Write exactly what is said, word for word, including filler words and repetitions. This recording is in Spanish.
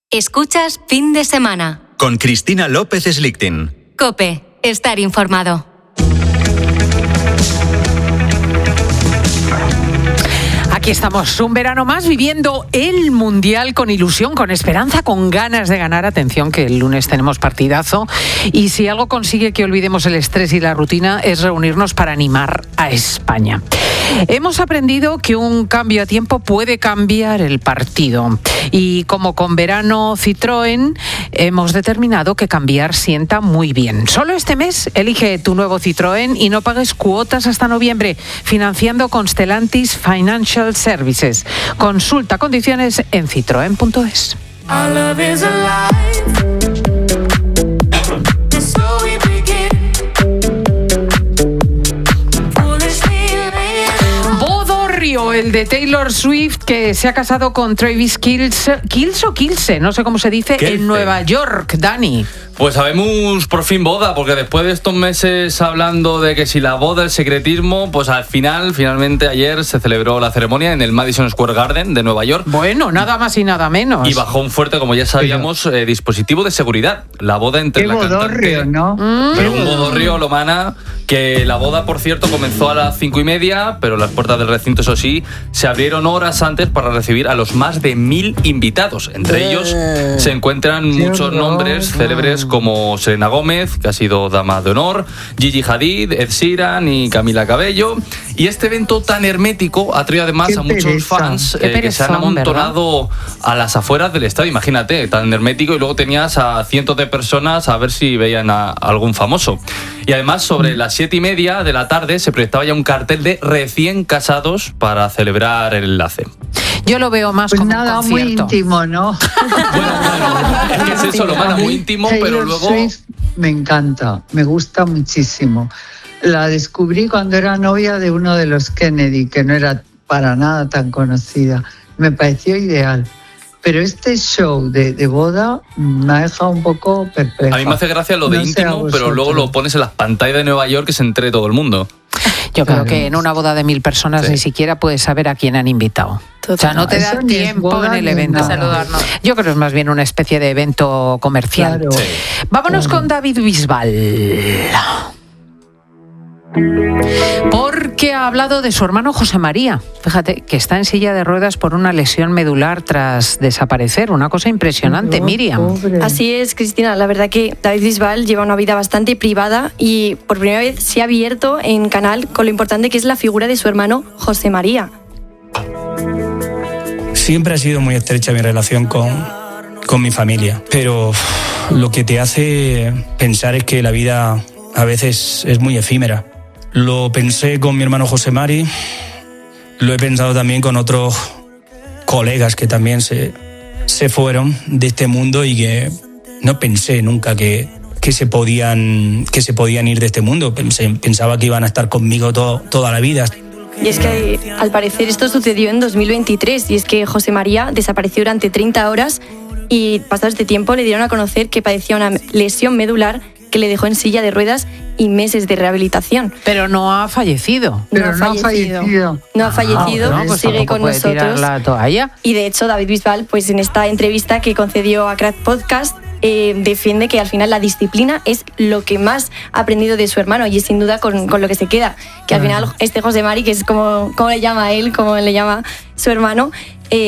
Escuchas Fin de Semana. Con Cristina López Slichting. COPE. Estar informado. Aquí estamos, un verano más viviendo el Mundial con ilusión, con esperanza, con ganas de ganar. Atención que el lunes tenemos partidazo y si algo consigue que olvidemos el estrés y la rutina es reunirnos para animar a España. Hemos aprendido que un cambio a tiempo puede cambiar el partido y como con verano Citroën hemos determinado que cambiar sienta muy bien. Solo este mes elige tu nuevo Citroën y no pagues cuotas hasta noviembre financiando con Stellantis Financial Services. Consulta condiciones en citroen punto es. Bodorrio, el de Taylor Swift, que se ha casado con Travis Kelce, Kelce o Kelce, no sé cómo se dice, Kelce. En Nueva York. Dani. Pues sabemos por fin boda, porque después de estos meses hablando de que si la boda, el secretismo, pues al final, finalmente ayer se celebró la ceremonia en el Madison Square Garden de Nueva York. Bueno, nada más y nada menos. Y bajo un fuerte, como ya sabíamos, eh, dispositivo de seguridad. La boda entre Qué la bodorrio, cantante... ¿no? Mm. Pero un bodorrio, Lomana, que la boda, por cierto, comenzó a las cinco y media, pero las puertas del recinto, eso sí, se abrieron horas antes para recibir a los más de mil invitados. Entre Eh. ellos se encuentran Qué muchos horror. nombres célebres como Selena Gómez, que ha sido dama de honor, Gigi Hadid, Ed Sheeran y Camila Cabello. Y este evento tan hermético ha traído además Qué a muchos pereza. fans Qué eh, que se han perezón, amontonado a las afueras del estadio. Imagínate, tan hermético, y luego tenías a cientos de personas a ver si veían a algún famoso. Y además, sobre las siete y media de la tarde se proyectaba ya un cartel de recién casados para celebrar el enlace. Yo lo veo más Pues como nada, un muy concierto. íntimo, ¿no? Bueno, claro, es que es eso, lo manda muy íntimo, pero Taylor luego... Swift me encanta, me gusta muchísimo. La descubrí cuando era novia de uno de los Kennedy, que no era para nada tan conocida. Me pareció ideal. Pero este show de, de boda me ha dejado un poco perpleja. A mí me hace gracia lo de No sé a íntimo, pero luego vosotros. lo pones en las pantallas de Nueva York que se entere todo el mundo. Yo Claro. creo que en una boda de mil personas Sí. ni siquiera puedes saber a quién han invitado. O sea, no te Eso da ni es tiempo boda en el ni evento. nada. Saludarnos. Yo creo que es más bien una especie de evento comercial. Claro. Sí. Vámonos con David Bisbal. Porque ha hablado de su hermano José María. Fíjate que está en silla de ruedas por una lesión medular tras desaparecer. Una cosa impresionante, No, Miriam. pobre. Así es, Cristina. La verdad que David Bisbal lleva una vida bastante privada y por primera vez se ha abierto en canal con lo importante que es la figura de su hermano José María. Siempre ha sido muy estrecha mi relación con, con mi familia, pero uf, lo que te hace pensar es que la vida a veces es muy efímera. Lo pensé con mi hermano José Mari, lo he pensado también con otros colegas que también se, se fueron de este mundo y que no pensé nunca que, que, se, podían, que se podían ir de este mundo. Pensé, pensaba que iban a estar conmigo todo, toda la vida. Y es que al parecer esto sucedió en dos mil veintitrés y es que José María desapareció durante treinta horas y pasado este tiempo le dieron a conocer que padecía una lesión medular que le dejó en silla de ruedas y meses de rehabilitación. Pero no ha fallecido. Pero no ha fallecido. No ha fallecido, Ah, bueno, pues sigue tampoco con puede tirar nosotros. la toalla. Y de hecho David Bisbal, pues en esta entrevista que concedió a Crack Podcast, eh, defiende que al final la disciplina es lo que más ha aprendido de su hermano y es sin duda con, con lo que se queda. Que al final este José Mari, que es como, como le llama a él, como le llama su hermano,